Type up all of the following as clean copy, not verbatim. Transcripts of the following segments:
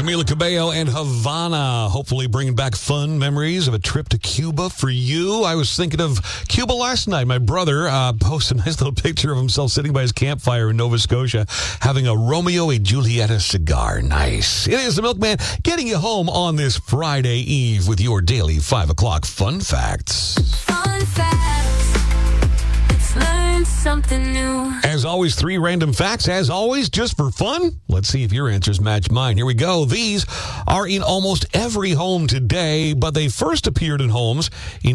Camila Cabello and Havana, hopefully bringing back fun memories of a trip to Cuba for you. I was thinking of Cuba last night. My brother posted a nice little picture of himself sitting by his campfire in Nova Scotia having a Romeo and Julieta cigar. Nice. It is the Milkman getting you home on this Friday Eve with your daily 5 o'clock Fun Facts. Fun Facts. Let's learn something new. As always, 3 random facts, as always, just for fun. Let's see if your answers match mine. Here we go. These are in almost every home today, but they first appeared in homes in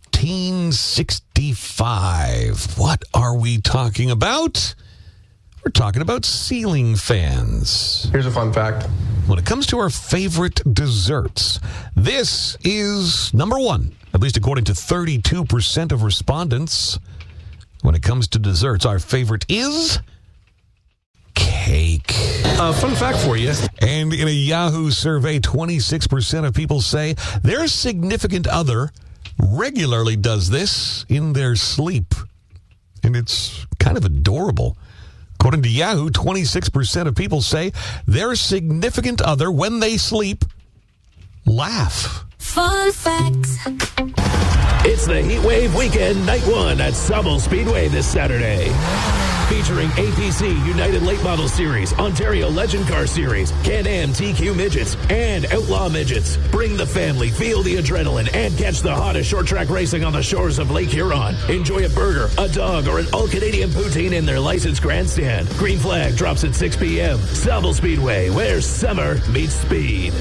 1865. What are we talking about? We're talking about ceiling fans. Here's a fun fact. When it comes to our favorite desserts, this is number 1, at least according to 32% of respondents. When it comes to desserts, our favorite is cake. Fun fact for you. And in a Yahoo survey, 26% of people say their significant other regularly does this in their sleep. And it's kind of adorable. According to Yahoo, 26% of people say their significant other, when they sleep, laugh. Fun facts. It's the Heat Wave Weekend Night 1 at Sauble Speedway this Saturday. Featuring APC United Late Model Series, Ontario Legend Car Series, Can-Am TQ Midgets, and Outlaw Midgets. Bring the family, feel the adrenaline, and catch the hottest short track racing on the shores of Lake Huron. Enjoy a burger, a dog, or an all-Canadian poutine in their licensed grandstand. Green flag drops at 6 p.m. Sauble Speedway, where summer meets speed.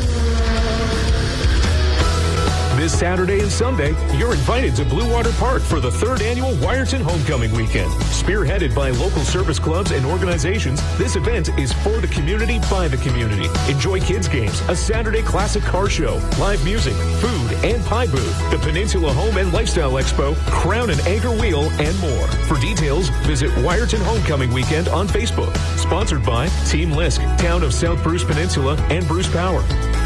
This Saturday and Sunday, you're invited to Blue Water Park for the 3rd annual Wyerton Homecoming Weekend. Spearheaded by local service clubs and organizations, this event is for the community by the community. Enjoy kids' games, a Saturday classic car show, live music, food, and pie booth, the Peninsula Home and Lifestyle Expo, Crown and Anchor Wheel, and more. For details, visit Wyerton Homecoming Weekend on Facebook. Sponsored by Team Lisk, Town of South Bruce Peninsula, and Bruce Power.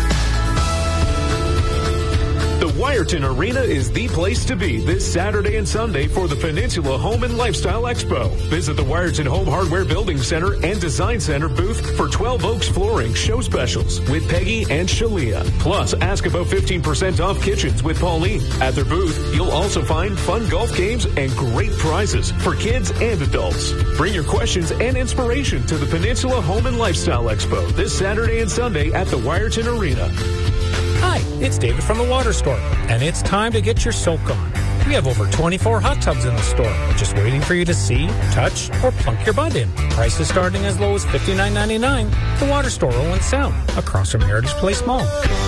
The Wyerton Arena is the place to be this Saturday and Sunday for the Peninsula Home and Lifestyle Expo. Visit the Wyerton Home Hardware Building Center and Design Center booth for 12 Oaks Flooring show specials with Peggy and Shalia. Plus, ask about 15% off kitchens with Pauline. At their booth, you'll also find fun golf games and great prizes for kids and adults. Bring your questions and inspiration to the Peninsula Home and Lifestyle Expo this Saturday and Sunday at the Wyerton Arena. Hi, it's David from the Water Store, and it's time to get your soak on. We have over 24 hot tubs in the store, just waiting for you to see, touch, or plunk your butt in. Prices starting as low as $59.99. The Water Store, Owen Sound, across from Heritage Place Mall.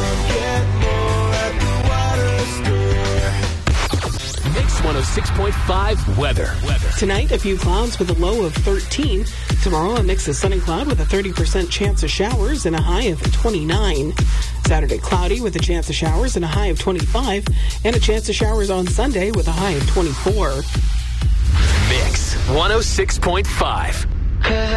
Mix 106.5 weather. Tonight, a few clouds with a low of 13. Tomorrow, a mix of sun and cloud with a 30% chance of showers and a high of 29. Saturday, cloudy with a chance of showers and a high of 25. And a chance of showers on Sunday with a high of 24. Mix 106.5.